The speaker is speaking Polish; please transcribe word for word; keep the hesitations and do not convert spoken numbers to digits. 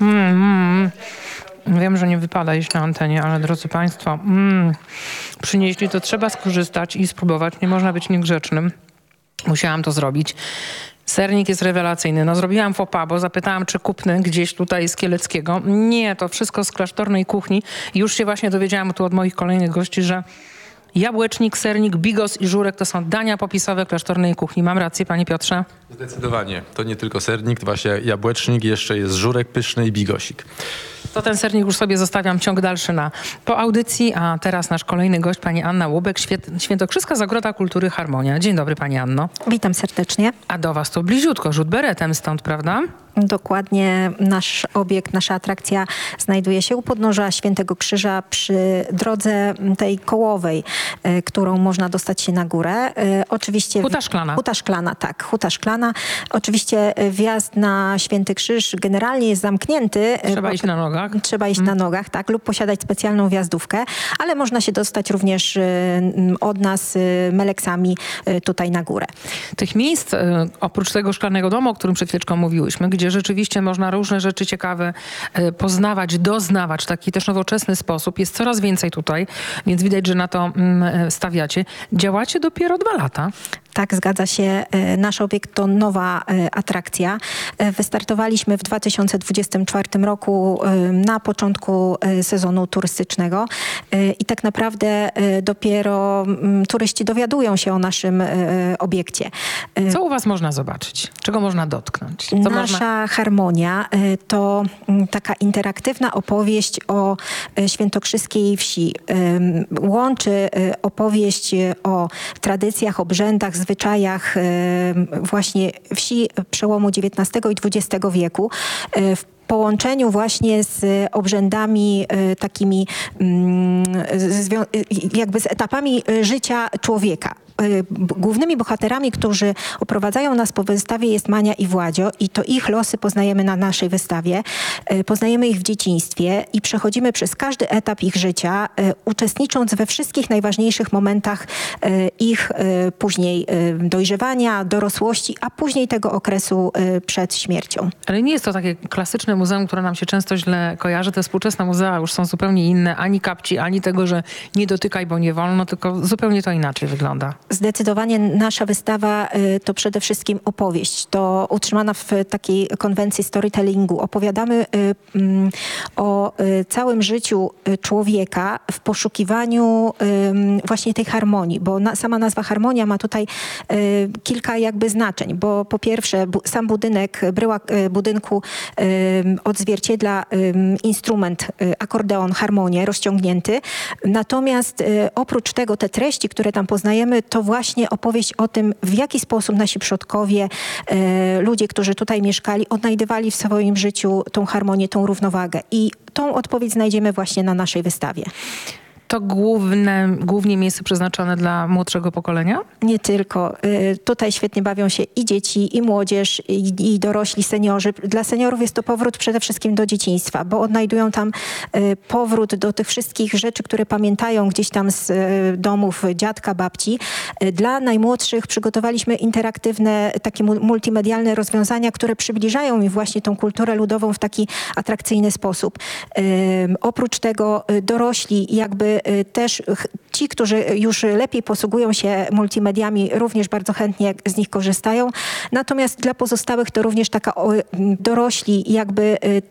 Mm, mm. Wiem, że nie wypada iść na antenie, ale drodzy Państwo, mm, przynieśli, to trzeba skorzystać i spróbować. Nie można być niegrzecznym. Musiałam to zrobić. Sernik jest rewelacyjny. No zrobiłam faux pas, bo zapytałam, czy kupny gdzieś tutaj z Kieleckiego. Nie, to wszystko z klasztornej kuchni. I już się właśnie dowiedziałam tu od moich kolejnych gości, że jabłecznik, sernik, bigos i żurek to są dania popisowe klasztornej kuchni. Mam rację, panie Piotrze? Zdecydowanie. To nie tylko sernik, to właśnie jabłecznik, jeszcze jest żurek pyszny i bigosik. To ten sernik już sobie zostawiam, ciąg dalszy na po audycji, a teraz nasz kolejny gość, pani Anna Łubek, Świę- Świętokrzyska Zagroda Kultury Harmonia. Dzień dobry, pani Anno. Witam serdecznie. A do was to bliziutko, rzut beretem stąd, prawda? Dokładnie nasz obiekt, nasza atrakcja znajduje się u podnóża Świętego Krzyża przy drodze tej kołowej, y, którą można dostać się na górę. Y, oczywiście Huta Szklana. Huta Szklana, tak. Huta Szklana. Oczywiście y, wjazd na Święty Krzyż generalnie jest zamknięty. Trzeba y, iść na nogach. Trzeba iść na nogach, tak, lub posiadać specjalną wjazdówkę, ale można się dostać również y, od nas y, meleksami y, tutaj na górę. Tych miejsc, y, oprócz tego szklanego domu, o którym przed chwileczką mówiłyśmy, gdzie rzeczywiście można różne rzeczy ciekawe y, poznawać, doznawać w taki też nowoczesny sposób, jest coraz więcej tutaj, więc widać, że na to y, stawiacie. Działacie dopiero dwa lata. Tak, zgadza się. Nasz obiekt to nowa atrakcja. Wystartowaliśmy w dwa tysiące dwudziestym czwartym roku na początku sezonu turystycznego i tak naprawdę dopiero turyści dowiadują się o naszym obiekcie. Co u was można zobaczyć? Czego można dotknąć? Co Nasza można... harmonia to taka interaktywna opowieść o świętokrzyskiej wsi. Łączy opowieść o tradycjach, obrzędach, zwyczajach właśnie wsi przełomu dziewiętnastego i dwudziestego wieku w połączeniu właśnie z obrzędami takimi jakby z etapami życia człowieka. Głównymi bohaterami, którzy oprowadzają nas po wystawie, jest Mania i Władzio i to ich losy poznajemy na naszej wystawie. Poznajemy ich w dzieciństwie i przechodzimy przez każdy etap ich życia, uczestnicząc we wszystkich najważniejszych momentach ich później dojrzewania, dorosłości, a później tego okresu przed śmiercią. Ale nie jest to takie klasyczne muzeum, które nam się często źle kojarzy. Te współczesne muzea już są zupełnie inne. Ani kapci, ani tego, że nie dotykaj, bo nie wolno, tylko zupełnie to inaczej wygląda. Zdecydowanie nasza wystawa y, to przede wszystkim opowieść. To utrzymana w takiej konwencji storytellingu. Opowiadamy y, y, o y, całym życiu y, człowieka w poszukiwaniu y, właśnie tej harmonii, bo na, sama nazwa harmonia ma tutaj y, kilka jakby znaczeń, bo po pierwsze bu, sam budynek, bryła y, budynku y, odzwierciedla y, instrument, y, akordeon, harmonię, rozciągnięty. Natomiast y, oprócz tego te treści, które tam poznajemy, to właśnie opowieść o tym, w jaki sposób nasi przodkowie, e, ludzie, którzy tutaj mieszkali, odnajdywali w swoim życiu tą harmonię, tą równowagę. I tą odpowiedź znajdziemy właśnie na naszej wystawie. To główne, głównie miejsce przeznaczone dla młodszego pokolenia? Nie tylko. Y, tutaj świetnie bawią się i dzieci, i młodzież, i, i dorośli, seniorzy. Dla seniorów jest to powrót przede wszystkim do dzieciństwa, bo odnajdują tam y, powrót do tych wszystkich rzeczy, które pamiętają gdzieś tam z y, domów dziadka, babci. Y, dla najmłodszych przygotowaliśmy interaktywne, takie mu- multimedialne rozwiązania, które przybliżają im właśnie tą kulturę ludową w taki atrakcyjny sposób. Y, oprócz tego y, dorośli jakby też ci, którzy już lepiej posługują się multimediami, również bardzo chętnie z nich korzystają. Natomiast dla pozostałych to również taka o, dorośli jakby